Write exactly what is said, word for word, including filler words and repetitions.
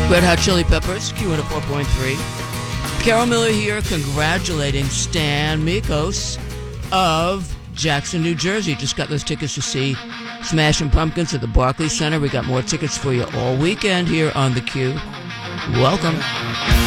Red Hot Chili Peppers, Q one oh four point three. Carol Miller here, congratulating Stan Mikos of Jackson, New Jersey. Just got those tickets to see Smashing Pumpkins at the Barclays Center. We got more tickets for you all weekend here on The Q. Welcome.